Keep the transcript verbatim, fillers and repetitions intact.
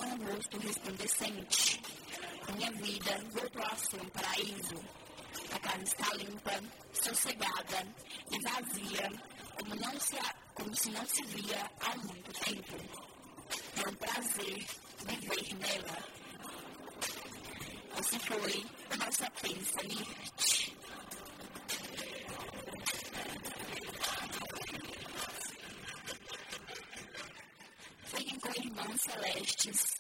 com o rosto resplandecente. Minha vida voltou a ser um paraíso. A casa está limpa, sossegada e vazia, como, não se, como se não se via há muito tempo. É um prazer viver nela. Esse foi o nosso Pensa Lirt. Fiquem com Irmãos Celestes,